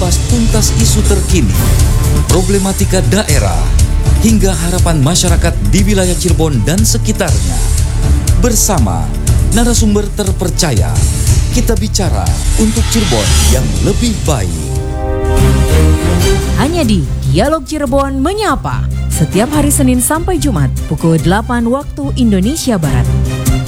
mengupas tuntas isu terkini, problematika daerah, hingga harapan masyarakat di wilayah Cirebon dan sekitarnya. Bersama narasumber terpercaya, kita bicara untuk Cirebon yang lebih baik. Hanya di Dialog Cirebon Menyapa, setiap hari Senin sampai Jumat pukul 8 waktu Indonesia Barat.